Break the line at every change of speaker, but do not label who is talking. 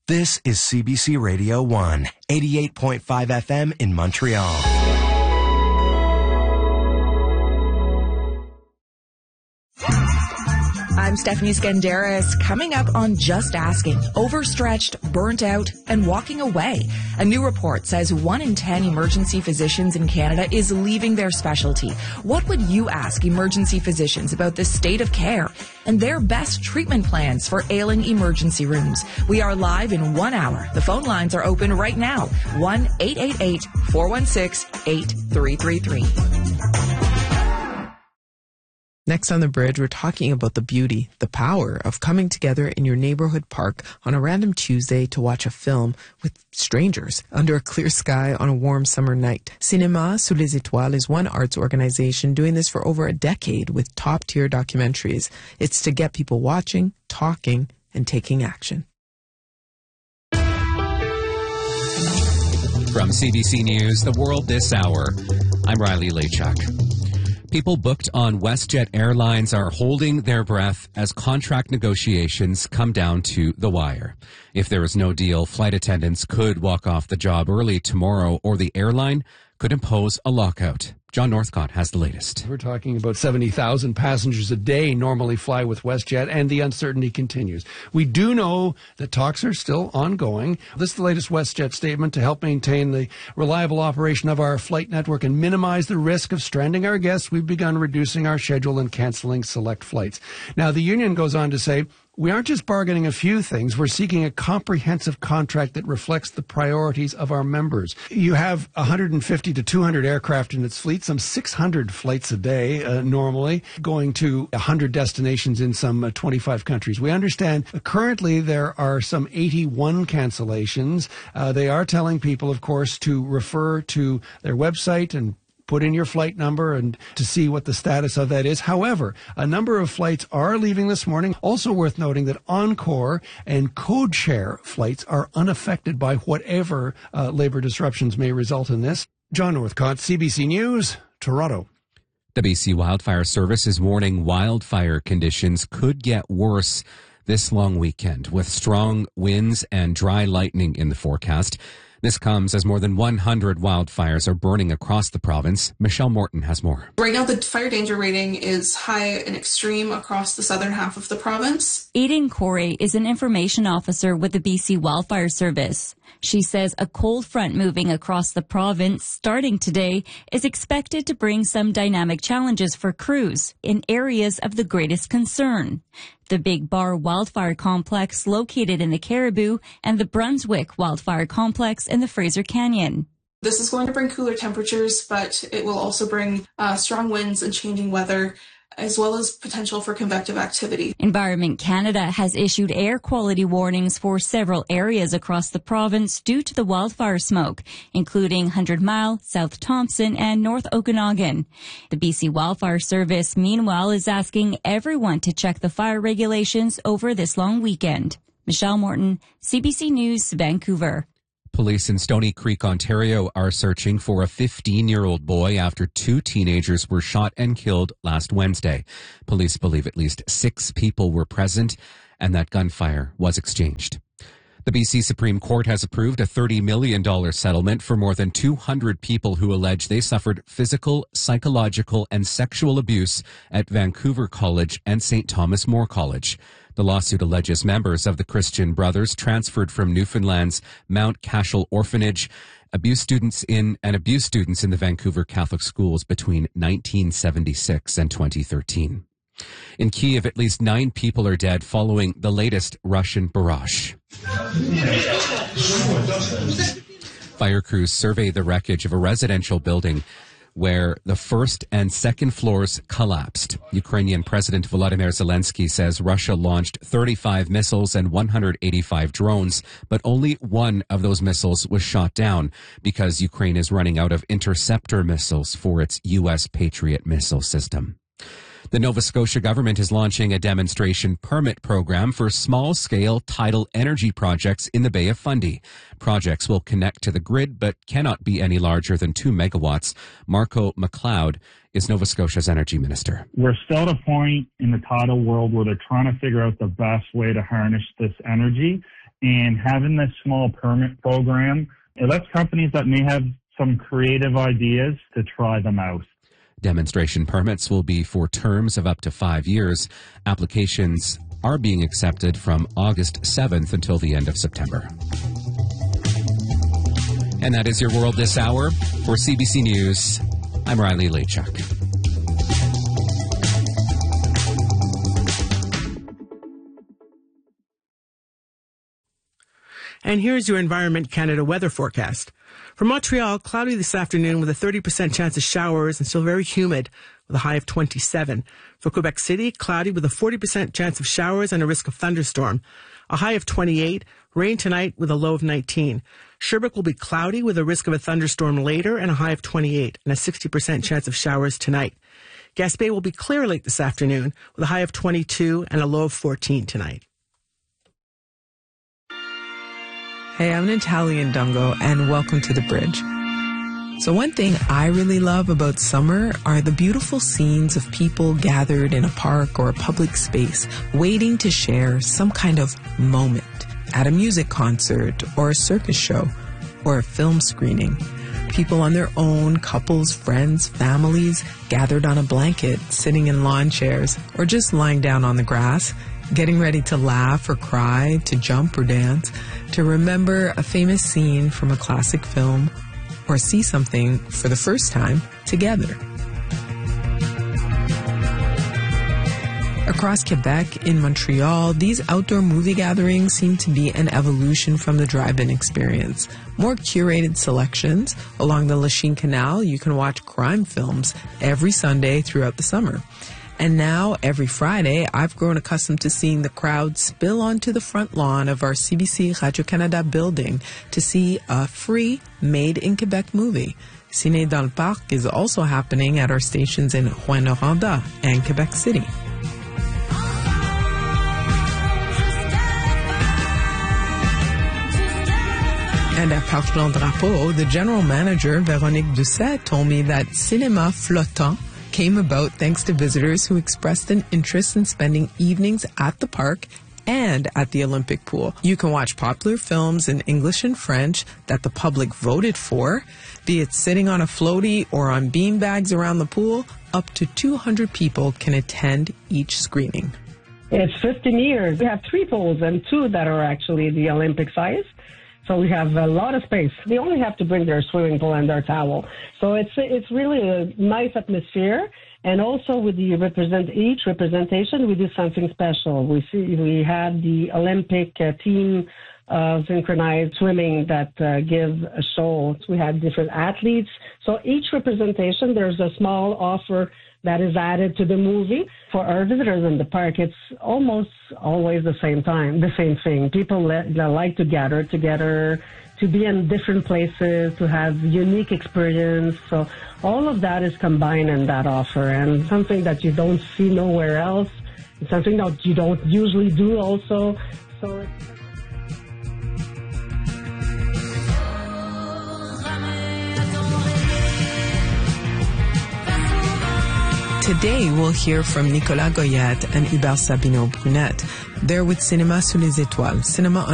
This is CBC Radio 1, 88.5 FM in Montreal.
I'm Stephanie Skandaris. Coming up on Just Asking, overstretched, burnt out, and walking away. A new report says 1 in 10 emergency physicians in Canada is leaving their specialty. What would you ask emergency physicians about the state of care and their best treatment plans for ailing emergency rooms? We are live in 1 hour. The phone lines are open right now. 1-888-416-8333.
Next on The Bridge, we're talking about the beauty, the power of coming together in your neighborhood park on a random Tuesday to watch a film with strangers under a clear sky on a warm summer night. Cinéma Sous les Étoiles is one arts organization doing this for over a decade with top-tier documentaries. It's to get people watching, talking, and taking action.
From CBC News, The World This Hour, I'm Riley Lachuk. People booked on WestJet Airlines are holding their breath as contract negotiations come down to the wire. If there is no deal, flight attendants could walk off the job early tomorrow, or the airline could impose a lockout. John Northcott has the latest.
We're talking about 70,000 passengers a day normally fly with WestJet, and the uncertainty continues. We do know that talks are still ongoing. This is the latest WestJet statement to help maintain the reliable operation of our flight network and minimize the risk of stranding our guests. We've begun reducing our schedule and canceling select flights. Now, the union goes on to say, we aren't just bargaining a few things. We're seeking a comprehensive contract that reflects the priorities of our members. You have 150 to 200 aircraft in its fleet, some 600 flights a day normally, going to 100 destinations in some 25 countries. We understand currently there are some 81 cancellations. They are telling people, of course, to refer to their website and put in your flight number and to see what the status of that is. However, a number of flights are leaving this morning. Also worth noting that Encore and Codeshare flights are unaffected by whatever labor disruptions may result in this. John Northcott, CBC News, Toronto.
The BC Wildfire Service is warning wildfire conditions could get worse this long weekend, with strong winds and dry lightning in the forecast. This comes as more than 100 wildfires are burning across the province. Michelle Morton has more.
Right now, the fire danger rating is high and extreme across the southern half of the province.
Aideen Corey is an information officer with the BC Wildfire Service. She says a cold front moving across the province starting today is expected to bring some dynamic challenges for crews in areas of the greatest concern. The Big Bar Wildfire Complex located in the Caribou and the Brunswick Wildfire Complex in the Fraser Canyon.
This is going to bring cooler temperatures, but it will also bring strong winds and changing weather, as well as potential for convective activity.
Environment Canada has issued air quality warnings for several areas across the province due to the wildfire smoke, including 100 Mile, South Thompson, and North Okanagan. The BC Wildfire Service, meanwhile, is asking everyone to check the fire regulations over this long weekend. Michelle Morton, CBC News, Vancouver.
Police in Stoney Creek, Ontario are searching for a 15-year-old boy after 2 teenagers were shot and killed last Wednesday. Police believe at least 6 people were present and that gunfire was exchanged. The BC Supreme Court has approved a $30 million settlement for more than 200 people who allege they suffered physical, psychological, and sexual abuse at Vancouver College and St. Thomas More College. The lawsuit alleges members of the Christian Brothers transferred from Newfoundland's Mount Cashel Orphanage abused students in the Vancouver Catholic schools between 1976 and 2013. In Kyiv, at least 9 people are dead following the latest Russian barrage. Fire crews survey the wreckage of a residential building where the first and second floors collapsed. Ukrainian President Volodymyr Zelensky says Russia launched 35 missiles and 185 drones, but only one of those missiles was shot down because Ukraine is running out of interceptor missiles for its U.S. Patriot missile system. The Nova Scotia government is launching a demonstration permit program for small-scale tidal energy projects in the Bay of Fundy. Projects will connect to the grid but cannot be any larger than 2 megawatts. Marco McLeod is Nova Scotia's energy minister.
We're still at a point in the tidal world where they're trying to figure out the best way to harness this energy. And having this small permit program, it lets companies that may have some creative ideas to try them out.
Demonstration permits will be for terms of up to 5 years. Applications are being accepted from August 7th until the end of September. And that is your world this hour. For CBC News, I'm Riley Lachuk.
And here's your Environment Canada weather forecast. For Montreal, cloudy this afternoon with a 30% chance of showers and still very humid with a high of 27. For Quebec City, cloudy with a 40% chance of showers and a risk of thunderstorm. A high of 28. Rain tonight with a low of 19. Sherbrooke will be cloudy with a risk of a thunderstorm later and a high of 28 and a 60% chance of showers tonight. Gaspé will be clear late this afternoon with a high of 22 and a low of 14 tonight.
Hey, I'm Natalie Ndungo, and welcome to The Bridge. So one thing I really love about summer are the beautiful scenes of people gathered in a park or a public space waiting to share some kind of moment at a music concert or a circus show or a film screening. People on their own, couples, friends, families, gathered on a blanket, sitting in lawn chairs, or just lying down on the grass, getting ready to laugh or cry, to jump or dance, to remember a famous scene from a classic film, or see something for the first time together. Across Quebec, in Montreal, these outdoor movie gatherings seem to be an evolution from the drive-in experience. More curated selections. Along the Lachine Canal, you can watch crime films every Sunday throughout the summer. And now, every Friday, I've grown accustomed to seeing the crowd spill onto the front lawn of our CBC Radio-Canada building to see a free made-in-Quebec movie. Ciné dans le Parc is also happening at our stations in Rouyn-Noranda and Quebec City. And at Parc Jean Drapeau, the general manager, Véronique Doucet, told me that Cinéma Flottant came about thanks to visitors who expressed an interest in spending evenings at the park and at the Olympic pool. You can watch popular films in English and French that the public voted for, be it sitting on a floaty or on beanbags around the pool. Up to 200 people can attend each screening.
It's 15 years. We have 3 pools and 2 that are actually the Olympic size. So we have a lot of space. They only have to bring their swimming pool and their towel. So it's really a nice atmosphere. And also with the each representation, we do something special. We had the Olympic team of synchronized swimming that give a show. We had different athletes. So each representation, there's a small offer that is added to the movie. For our visitors in the park, it's almost always the same thing. People like to gather together, to be in different places, to have unique experience. So all of that is combined in that offer, and something that you don't see nowhere else, something that you don't usually do also. So
Today, we'll hear from Nicolas Goyette and Hubert Sabino-Brunette. They're with Cinéma sous les étoiles, cinema